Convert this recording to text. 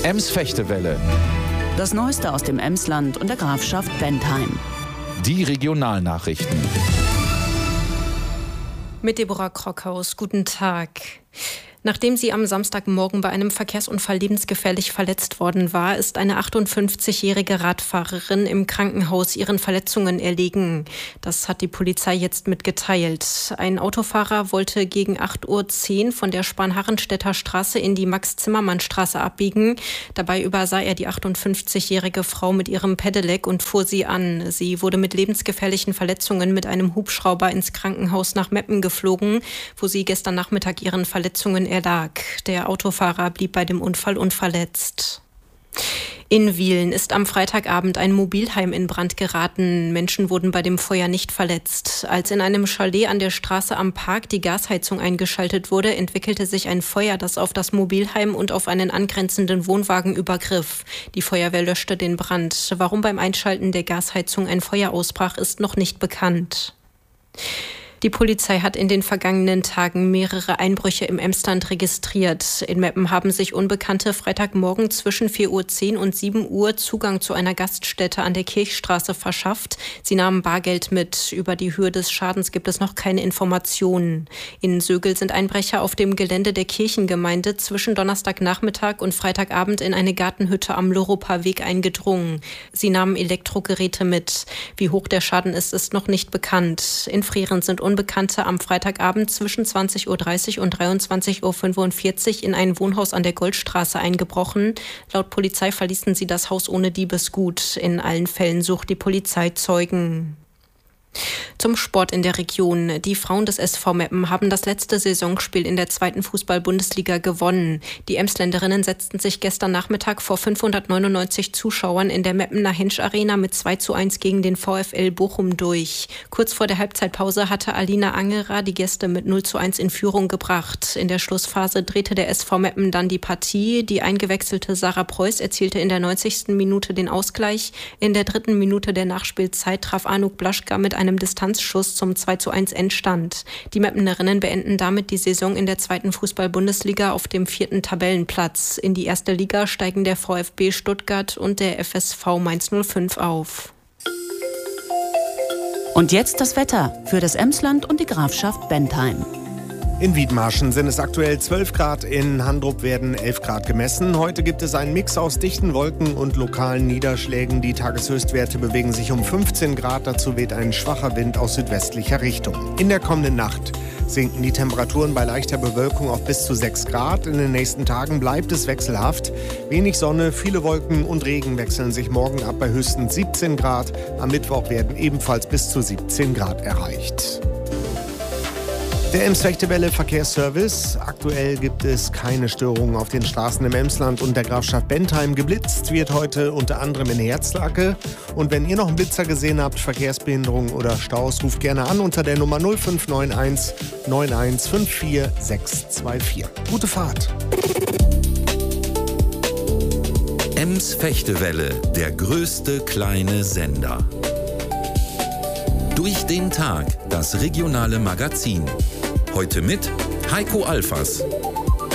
Ems-Fechtewelle. Das Neueste aus dem Emsland und der Grafschaft Bentheim. Die Regionalnachrichten. Mit Deborah Krockhaus. Guten Tag. Nachdem sie am Samstagmorgen bei einem Verkehrsunfall lebensgefährlich verletzt worden war, ist eine 58-jährige Radfahrerin im Krankenhaus ihren Verletzungen erlegen. Das hat die Polizei jetzt mitgeteilt. Ein Autofahrer wollte gegen 8:10 Uhr von der Spanharrenstädter Straße in die Max-Zimmermann-Straße abbiegen. Dabei übersah er die 58-jährige Frau mit ihrem Pedelec und fuhr sie an. Sie wurde mit lebensgefährlichen Verletzungen mit einem Hubschrauber ins Krankenhaus nach Meppen geflogen, wo sie gestern Nachmittag ihren Verletzungen erlag. Der Autofahrer blieb bei dem Unfall unverletzt. In Wiehlen ist am Freitagabend ein Mobilheim in Brand geraten. Menschen wurden bei dem Feuer nicht verletzt. Als in einem Chalet an der Straße am Park die Gasheizung eingeschaltet wurde, entwickelte sich ein Feuer, das auf das Mobilheim und auf einen angrenzenden Wohnwagen übergriff. Die Feuerwehr löschte den Brand. Warum beim Einschalten der Gasheizung ein Feuer ausbrach, ist noch nicht bekannt. Die Polizei hat in den vergangenen Tagen mehrere Einbrüche im Emsland registriert. In Meppen haben sich Unbekannte Freitagmorgen zwischen 4:10 Uhr und 7 Uhr Zugang zu einer Gaststätte an der Kirchstraße verschafft. Sie nahmen Bargeld mit. Über die Höhe des Schadens gibt es noch keine Informationen. In Sögel sind Einbrecher auf dem Gelände der Kirchengemeinde zwischen Donnerstagnachmittag und Freitagabend in eine Gartenhütte am Loroper Weg eingedrungen. Sie nahmen Elektrogeräte mit. Wie hoch der Schaden ist, ist noch nicht bekannt. In Frehren sind Unbekannte am Freitagabend zwischen 20:30 Uhr und 23:45 Uhr in ein Wohnhaus an der Goldstraße eingebrochen. Laut Polizei verließen sie das Haus ohne Diebesgut. In allen Fällen sucht die Polizei Zeugen. Zum Sport in der Region. Die Frauen des SV Meppen haben das letzte Saisonspiel in der 2. Fußball-Bundesliga gewonnen. Die Emsländerinnen setzten sich gestern Nachmittag vor 599 Zuschauern in der Meppener Hensch Arena mit 2:1 gegen den VfL Bochum durch. Kurz vor der Halbzeitpause hatte Alina Angerer die Gäste mit 0:1 in Führung gebracht. In der Schlussphase drehte der SV Meppen dann die Partie. Die eingewechselte Sarah Preuß erzielte in der 90. Minute den Ausgleich. In der 3. Minute der Nachspielzeit traf Anuk Blaschka mit einem Distanzschuss zum 2:1 Endstand. Die Meppenerinnen beenden damit die Saison in der 2. Fußball-Bundesliga auf dem 4. Tabellenplatz. In die 1. Liga steigen der VfB Stuttgart und der FSV Mainz 05 auf. Und jetzt das Wetter für das Emsland und die Grafschaft Bentheim. In Wiedmarschen sind es aktuell 12 Grad, in Handrup werden 11 Grad gemessen. Heute gibt es einen Mix aus dichten Wolken und lokalen Niederschlägen. Die Tageshöchstwerte bewegen sich um 15 Grad, dazu weht ein schwacher Wind aus südwestlicher Richtung. In der kommenden Nacht sinken die Temperaturen bei leichter Bewölkung auf bis zu 6 Grad. In den nächsten Tagen bleibt es wechselhaft. Wenig Sonne, viele Wolken und Regen wechseln sich morgen ab bei höchstens 17 Grad. Am Mittwoch werden ebenfalls bis zu 17 Grad erreicht. Der Ems-Fechtewelle Verkehrsservice. Aktuell gibt es keine Störungen auf den Straßen im Emsland und der Grafschaft Bentheim. Geblitzt wird heute unter anderem in Herzlake. Und wenn ihr noch einen Blitzer gesehen habt, Verkehrsbehinderung oder Staus, ruft gerne an unter der Nummer 0591 9154 624. Gute Fahrt. Ems-Fechtewelle, der größte kleine Sender. Durch den Tag, das regionale Magazin. Heute mit Heiko Alfers.